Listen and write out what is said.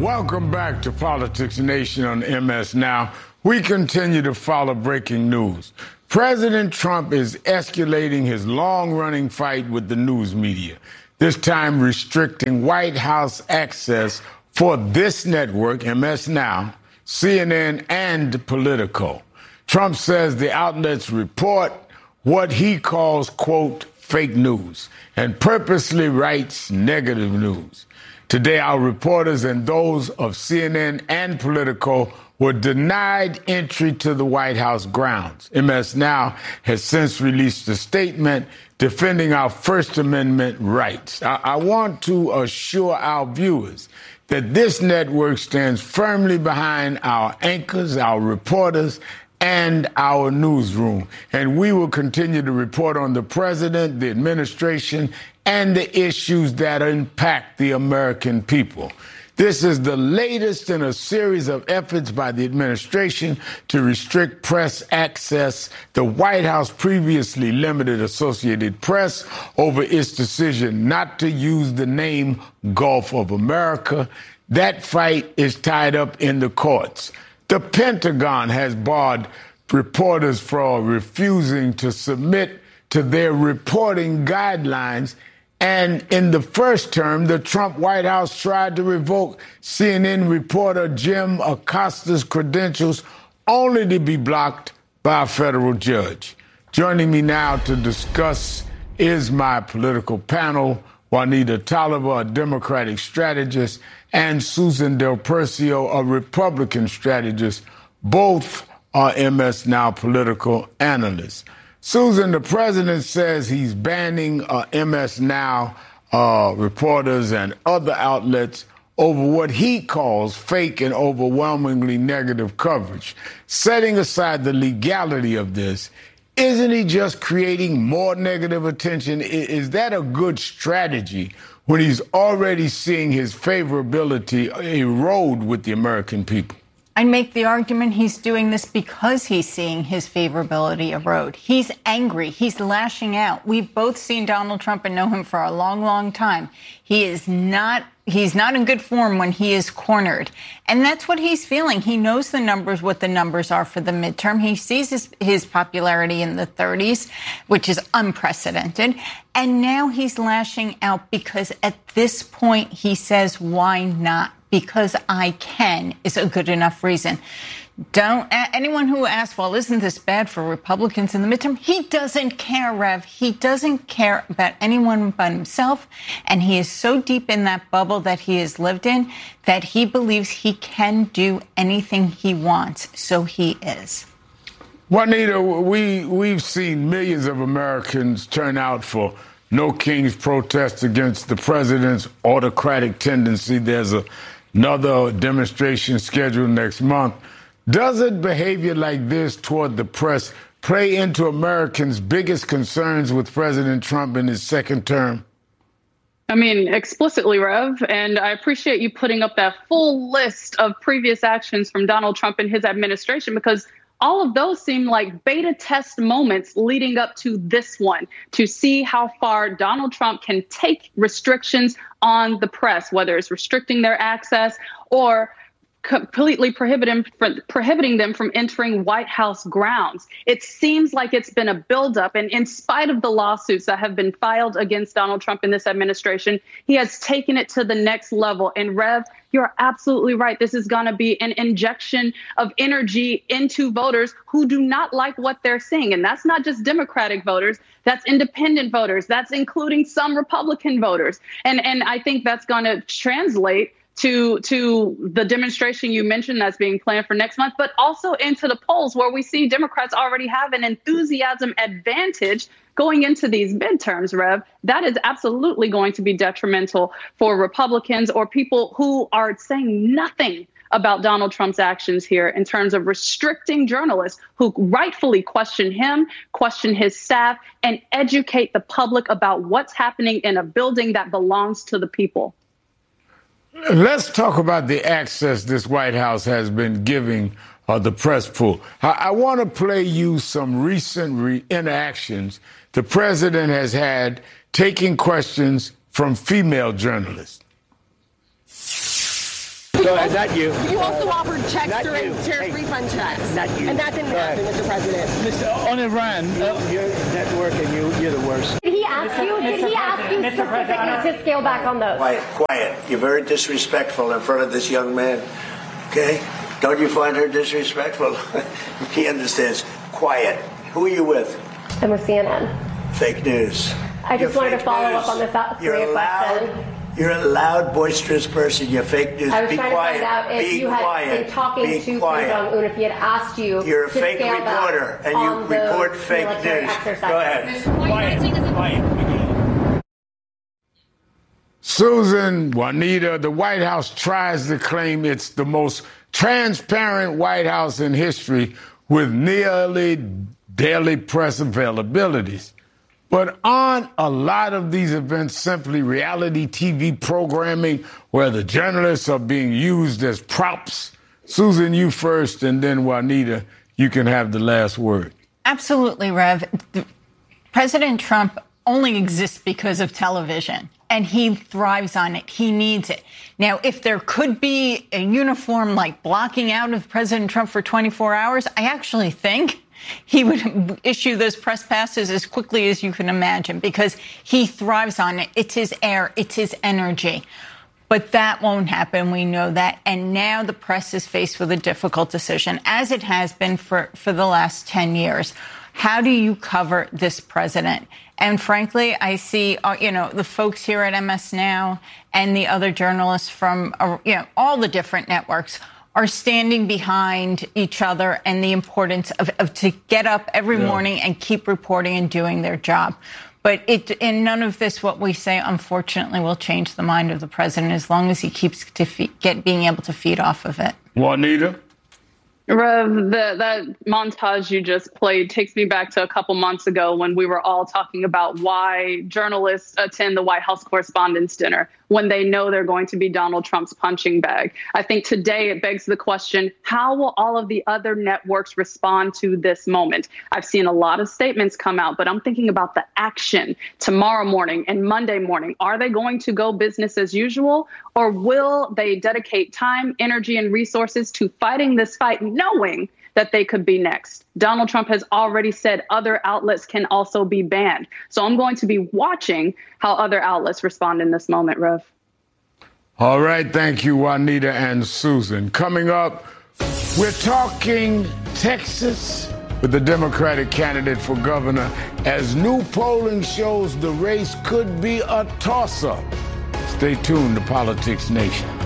Welcome back to Politics Nation on MS Now. We continue to follow breaking news. President Trump is escalating his long-running fight with the news media, this time restricting White House access for this network, MS Now, CNN, and Politico. Trump says the outlets report what he calls, quote, fake news, and purposely writes negative news. Today, our reporters and those of CNN and Politico were denied entry to the White House grounds. MS Now has since released a statement defending our First Amendment rights. I want to assure our viewers that this network stands firmly behind our anchors, our reporters, and our newsroom. And we will continue to report on the president, the administration, and the issues that impact the American people. This is the latest in a series of efforts by the administration to restrict press access. The White House previously limited Associated Press over its decision not to use the name Gulf of America. That fight is tied up in the courts. The Pentagon has barred reporters for refusing to submit to their reporting guidelines. And in the first term, the Trump White House tried to revoke CNN reporter Jim Acosta's credentials, only to be blocked by a federal judge. Joining me now to discuss is my political panel, Juanita Tolliver, a Democratic strategist, and Susan Del Percio, a Republican strategist. Both are MS Now political analysts. Susan, the president says he's banning MS Now reporters and other outlets over what he calls fake and overwhelmingly negative coverage. Setting aside the legality of this, isn't he just creating more negative attention? Is that a good strategy when he's already seeing his favorability erode with the American people? I'd make the argument he's doing this because he's seeing his favorability erode. He's angry. He's lashing out. We've both seen Donald Trump and know him for a long, long time. He's not in good form when he is cornered. And that's what he's feeling. He knows the numbers, what the numbers are for the midterm. He sees his popularity in the 30s, which is unprecedented. And now he's lashing out because at this point he says, why not? Because I can is a good enough reason. Anyone who asks, well, isn't this bad for Republicans in the midterm? He doesn't care, Rev. He doesn't care about anyone but himself. And he is so deep in that bubble that he has lived in that he believes he can do anything he wants. So he is. Juanita, we've seen millions of Americans turn out for No Kings protests against the president's autocratic tendency. There's another demonstration scheduled next month. Doesn't behavior like this toward the press play into Americans' biggest concerns with President Trump in his second term? I mean, explicitly, Rev, and I appreciate you putting up that full list of previous actions from Donald Trump and his administration, because all of those seem like beta test moments leading up to this one, to see how far Donald Trump can take restrictions on the press, whether it's restricting their access or completely prohibiting them from entering White House grounds. It seems like it's been a buildup, and in spite of the lawsuits that have been filed against Donald Trump in this administration, he has taken it to the next level. And Rev, you're absolutely right. This is going to be an injection of energy into voters who do not like what they're seeing. And that's not just Democratic voters. That's independent voters. That's including some Republican voters. And I think that's going to translate to the demonstration you mentioned that's being planned for next month, but also into the polls where we see Democrats already have an enthusiasm advantage going into these midterms, Rev. That is absolutely going to be detrimental for Republicans or people who are saying nothing about Donald Trump's actions here in terms of restricting journalists who rightfully question him, question his staff, and educate the public about what's happening in a building that belongs to the people. Let's talk about the access this White House has been giving the press pool. I want to play you some recent interactions the president has had taking questions from female journalists. Go ahead, not you. You also offered checks Not during you. tariff refund checks. Not you. And that didn't Go happen, ahead. Mr. President. On Iran. You're networking. You're the worst. Did he ask you specifically to scale back on those? Quiet. You're very disrespectful in front of this young man. Okay? Don't you find her disrespectful? He understands. Quiet. Who are you with? I'm with CNN. Fake news. I just wanted to fake follow news. up on this question. You're a loud, boisterous person. You're fake news. I was Be trying quiet. to find out if Be you had quiet. been talking Be to Kim quiet. Jong-un, if he had asked you You're a to fake scale back reporter, and you on the report fake military news. exercises. Go ahead. Quiet. Susan, Juanita, the White House tries to claim it's the most transparent White House in history with nearly daily press availabilities. But aren't a lot of these events simply reality TV programming where the journalists are being used as props? Susan, you first, and then Juanita, you can have the last word. Absolutely, Rev. President Trump only exists because of television, and he thrives on it. He needs it. Now, if there could be a uniform like blocking out of President Trump for 24 hours, I actually think he would issue those press passes as quickly as you can imagine because he thrives on it. It's his air. It's his energy. But that won't happen. We know that. And now the press is faced with a difficult decision, as it has been for the last 10 years. How do you cover this president? And frankly, I see, the folks here at MS Now and the other journalists from, all the different networks are standing behind each other and the importance of to get up every morning and keep reporting and doing their job. But in none of this, what we say, unfortunately, will change the mind of the president as long as he keeps being able to feed off of it. Juanita? Rev, that montage you just played takes me back to a couple months ago when we were all talking about why journalists attend the White House Correspondents' Dinner when they know they're going to be Donald Trump's punching bag. I think today it begs the question, how will all of the other networks respond to this moment? I've seen a lot of statements come out, but I'm thinking about the action tomorrow morning and Monday morning. Are they going to go business as usual, or will they dedicate time, energy, and resources to fighting this fight, knowing that they could be next? Donald Trump has already said other outlets can also be banned. So I'm going to be watching how other outlets respond in this moment, Rev. All right. Thank you, Juanita and Susan. Coming up, we're talking Texas with the Democratic candidate for governor as new polling shows the race could be a toss-up. Stay tuned to Politics Nation.